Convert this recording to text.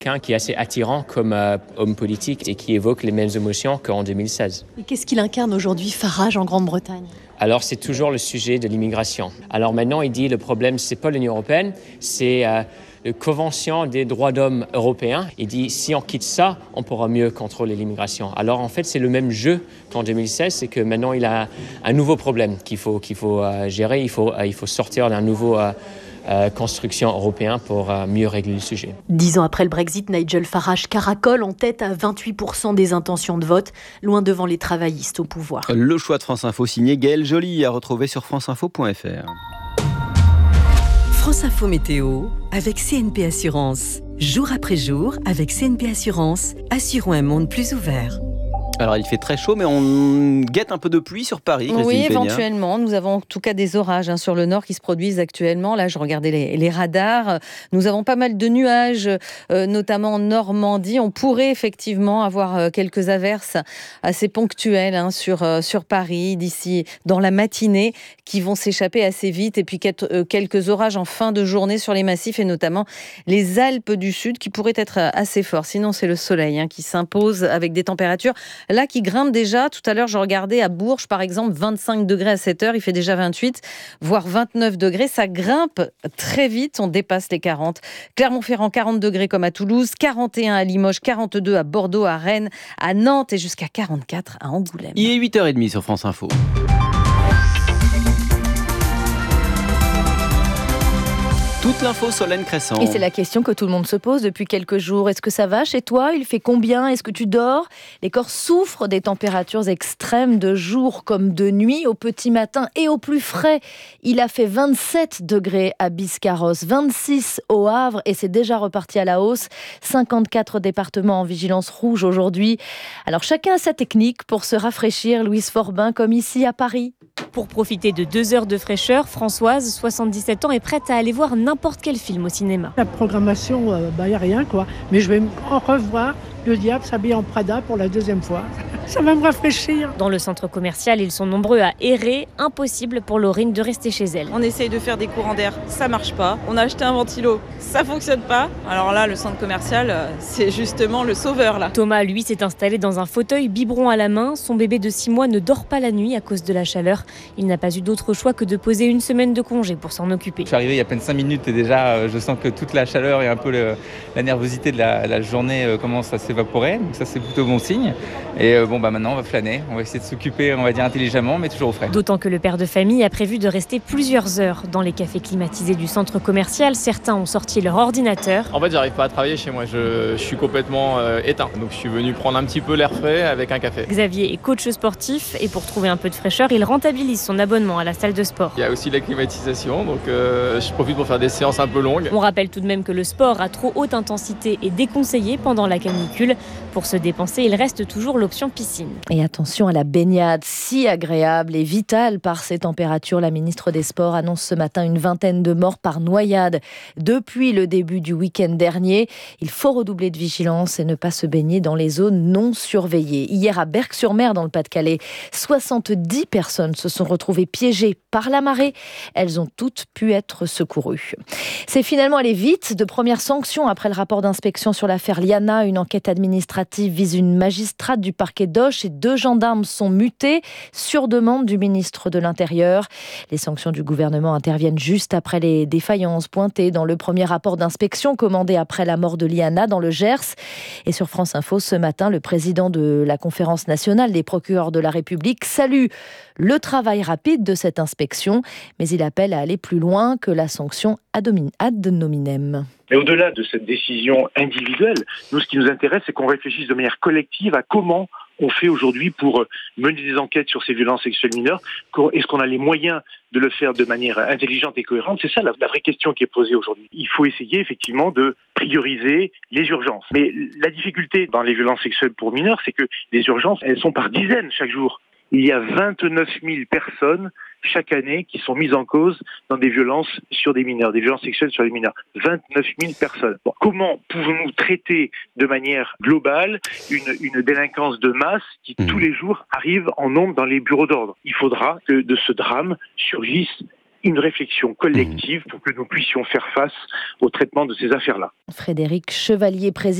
Quelqu'un qui est assez attirant comme homme politique et qui évoque les mêmes émotions qu'en 2016. Et qu'est-ce qu'il incarne aujourd'hui, Farage, en Grande-Bretagne ? Alors, c'est toujours le sujet de l'immigration. Alors maintenant, il dit le problème, c'est pas l'Union européenne, c'est la Convention des droits d'homme européens. Il dit si on quitte ça, on pourra mieux contrôler l'immigration. Alors en fait, c'est le même jeu qu'en 2016, c'est que maintenant, il a un nouveau problème qu'il faut gérer. Il faut sortir d'un nouveau construction européenne pour mieux régler le sujet. 10 ans après le Brexit, Nigel Farage caracole en tête à 28% des intentions de vote, loin devant les travaillistes au pouvoir. Le choix de France Info signé Gaël Joly à retrouver sur franceinfo.fr. France Info Météo avec CNP Assurance. Jour après jour, avec CNP Assurance, assurons un monde plus ouvert. Alors il fait très chaud, mais on guette un peu de pluie sur Paris. Christine Oui, Peña. éventuellement. Nous avons en tout cas des orages sur le nord qui se produisent actuellement. Là, je regardais les radars. Nous avons pas mal de nuages, notamment en Normandie. On pourrait effectivement avoir quelques averses assez ponctuelles sur Paris d'ici dans la matinée qui vont s'échapper assez vite. Et puis quelques orages en fin de journée sur les massifs et notamment les Alpes du Sud qui pourraient être assez forts. Sinon, c'est le soleil qui s'impose avec des températures là qui grimpe déjà. Tout à l'heure, je regardais à Bourges, par exemple, 25 degrés à 7 heures. Il fait déjà 28, voire 29 degrés. Ça grimpe très vite. On dépasse les 40. Clermont-Ferrand, 40 degrés comme à Toulouse, 41 à Limoges, 42 à Bordeaux, à Rennes, à Nantes et jusqu'à 44 à Angoulême. Il est 8h30 sur France Info. Toute l'info, Solène Crescent. Et c'est la question que tout le monde se pose depuis quelques jours. Est-ce que ça va chez toi ? Il fait combien ? Est-ce que tu dors ? Les corps souffrent des températures extrêmes de jour comme de nuit, au petit matin et au plus frais. Il a fait 27 degrés à Biscarrosse, 26 au Havre et c'est déjà reparti à la hausse. 54 départements en vigilance rouge aujourd'hui. Alors chacun a sa technique pour se rafraîchir, Louise Forbin, comme ici à Paris. Pour profiter de 2 heures de fraîcheur, Françoise, 77 ans, est prête à aller voir n'importe quel film au cinéma. La programmation, y a rien quoi. Mais je vais en revoir Le Diable s'habille en Prada pour la 2e fois. Ça va me rafraîchir. Dans le centre commercial, ils sont nombreux à errer. Impossible pour Laurine de rester chez elle. On essaye de faire des courants d'air, ça marche pas. On a acheté un ventilo, ça fonctionne pas. Alors là, le centre commercial, c'est justement le sauveur là. Thomas, lui, s'est installé dans un fauteuil biberon à la main. Son bébé de 6 mois ne dort pas la nuit à cause de la chaleur. Il n'a pas eu d'autre choix que de poser une semaine de congé pour s'en occuper. Je suis arrivé il y a à peine 5 minutes et déjà je sens que toute la chaleur et un peu la nervosité de la journée commence à s'évaporer. Donc ça, c'est plutôt bon signe. Et maintenant on va flâner, on va essayer de s'occuper, on va dire intelligemment, mais toujours au frais. D'autant que le père de famille a prévu de rester plusieurs heures dans les cafés climatisés du centre commercial. Certains ont sorti leur ordinateur. En fait, j'arrive pas à travailler chez moi, je suis complètement éteint. Donc je suis venu prendre un petit peu l'air frais avec un café. Xavier est coach sportif et pour trouver un peu de fraîcheur, il rentabilise son abonnement à la salle de sport. Il y a aussi la climatisation, donc je profite pour faire des séances un peu longues. On rappelle tout de même que le sport à trop haute intensité est déconseillé pendant la canicule. Pour se dépenser, il reste toujours l'option piscine. Et attention à la baignade, si agréable et vitale par ces températures. La ministre des Sports annonce ce matin une 20aine de morts par noyade depuis le début du week-end dernier. Il faut redoubler de vigilance et ne pas se baigner dans les zones non surveillées. Hier à Berck-sur-Mer, dans le Pas-de-Calais, 70 personnes se sont retrouvées piégées par la marée. Elles ont toutes pu être secourues. C'est finalement allé vite. De premières sanctions après le rapport d'inspection sur l'affaire Liana. Une enquête administrative vise une magistrate du parquet d'Auch et 2 gendarmes sont mutés sur demande du ministre de l'Intérieur. Les sanctions du gouvernement interviennent juste après les défaillances pointées dans le premier rapport d'inspection commandé après la mort de Liana dans le Gers. Et sur France Info, ce matin, le président de la Conférence nationale des procureurs de la République salue le travail rapide de cette inspection, mais il appelle à aller plus loin que la sanction ad nominem. Mais au-delà de cette décision individuelle, nous, ce qui nous intéresse, c'est qu'on réfléchisse de manière collective à comment on fait aujourd'hui pour mener des enquêtes sur ces violences sexuelles mineures. Est-ce qu'on a les moyens de le faire de manière intelligente et cohérente ? C'est ça la vraie question qui est posée aujourd'hui. Il faut essayer effectivement de prioriser les urgences. Mais la difficulté dans les violences sexuelles pour mineurs, c'est que les urgences, elles sont par dizaines chaque jour. Il y a 29 000 personnes chaque année qui sont mises en cause dans des violences sur des mineurs, des violences sexuelles sur les mineurs. 29 000 personnes. Bon, comment pouvons-nous traiter de manière globale une délinquance de masse qui tous les jours arrive en nombre dans les bureaux d'ordre ? Il faudra que de ce drame surgisse une réflexion collective pour que nous puissions faire face au traitement de ces affaires-là. Frédéric Chevalier, président